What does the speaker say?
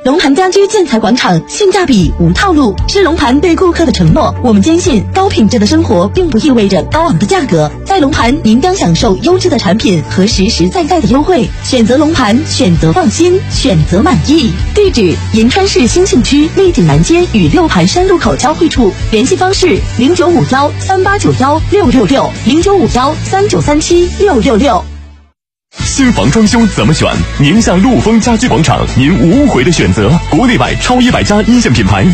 龙盘家居建材广场，性价比无套路，是龙盘对顾客的承诺。我们坚信，高品质的生活并不意味着高昂的价格。在龙盘，您将享受优质的产品和实实在在的优惠。选择龙盘，选择放心，选择满意。地址：银川市兴庆区丽景南街与六盘山路口交汇处。联系方式：0951389666，0951393766。 新房装修怎么选？宁夏陆丰家居广场，您无悔的选择。国内外超100家一线品牌